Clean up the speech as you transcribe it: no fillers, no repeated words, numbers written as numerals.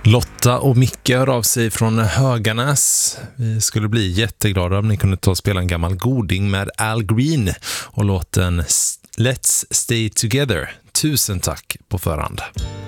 Lotta och Micke hör av sig från Höganäs. Vi skulle bli jätteglada om ni kunde ta och spela en gammal goding med Al Green och låten Let's Stay Together. Tusen tack på förhand.